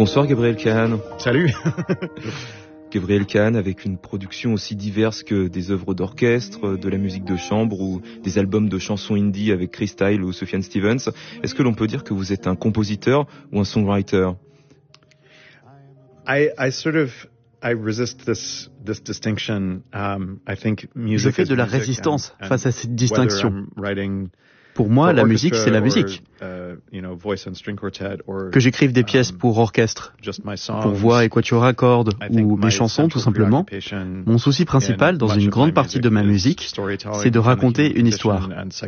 Bonsoir Gabriel Kahn. Salut. Gabriel Kahn avec une production aussi diverse que des œuvres d'orchestre, de la musique de chambre ou des albums de chansons indie avec Chris Style ou Sufjan Stevens. Est-ce que l'on peut dire que vous êtes un compositeur ou un songwriter? I resist this distinction. I think music Je fais de la résistance face à cette distinction. Pour moi, la musique, c'est la musique. Que j'écrive des pièces pour orchestre, pour voix et quatuor à cordes, ou mes chansons tout simplement, mon souci principal dans une grande partie de ma musique, c'est de raconter une histoire.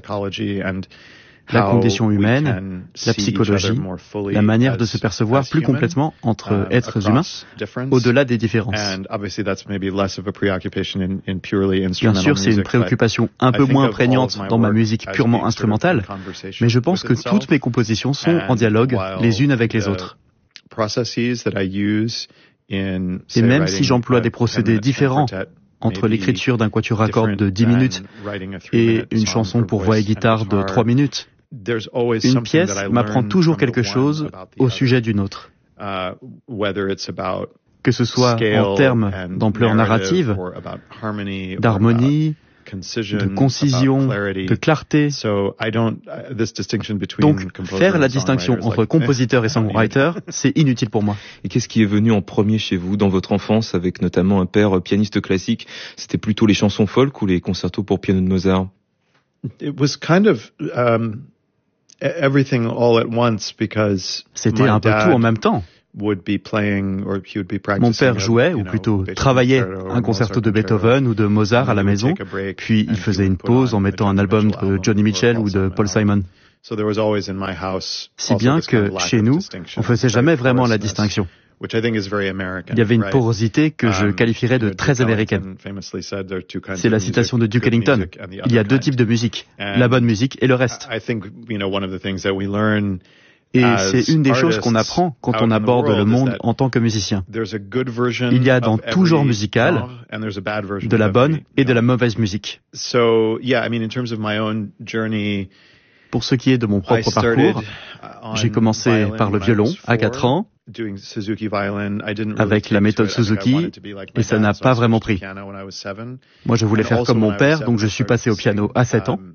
La condition humaine, la psychologie, la manière de se percevoir plus complètement entre êtres humains, au-delà des différences. Bien sûr, c'est une préoccupation un peu moins prégnante dans ma musique purement instrumentale, mais je pense que toutes mes compositions sont en dialogue les unes avec les autres. Et même si j'emploie des procédés différents, entre l'écriture d'un quatuor à cordes de 10 minutes et une chanson pour voix et guitare de 3 minutes, une pièce m'apprend toujours quelque chose au sujet d'une autre. Que ce soit en termes d'ampleur narrative, d'harmonie, de concision, de clarté. Donc, faire la distinction entre compositeur et songwriter, c'est inutile pour moi. Et qu'est-ce qui est venu en premier chez vous dans votre enfance, avec notamment un père pianiste classique? C'était plutôt les chansons folk ou les concertos pour piano de Mozart? C'était un peu tout en même temps. Mon père jouait, ou plutôt travaillait, un concerto de Beethoven ou de Mozart à la maison, puis il faisait une pause en mettant un album de Johnny Mitchell ou de Paul Simon. Si bien que, chez nous, on ne faisait jamais vraiment la distinction. Il y avait une porosité que je qualifierais de très américaine. C'est la citation de Duke Ellington. Il y a deux types de musique, la bonne musique et le reste. Et c'est une des choses qu'on apprend quand on aborde le monde en tant que musicien. Il y a dans tout genre musical de la bonne et de la mauvaise musique. Pour ce qui est de mon propre parcours, j'ai commencé par le violon à 4 ans, avec la méthode Suzuki, et ça n'a pas vraiment pris. Moi, je voulais faire comme mon père, donc je suis passé au piano à 7 ans.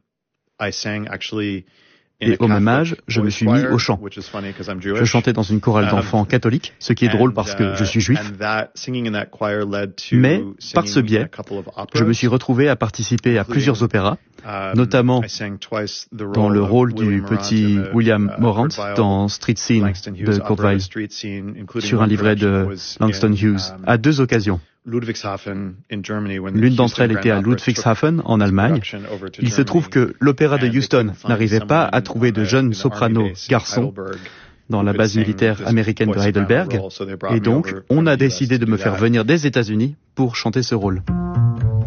Et au même âge, je me suis mis au chant. Je chantais dans une chorale d'enfants catholiques, ce qui est drôle parce que je suis juif. Mais, par ce biais, je me suis retrouvé à participer à plusieurs opéras, notamment dans le rôle du petit William Morant dans Street Scene de Kurt Weill, sur un livret de Langston Hughes, à 2 occasions. L'une d'entre elles était à Ludwigshafen, en Allemagne. Il se trouve que l'opéra de Houston n'arrivait pas à trouver de jeunes sopranos garçons dans la base militaire américaine de Heidelberg, et donc on a décidé de me faire venir des États-Unis pour chanter ce rôle.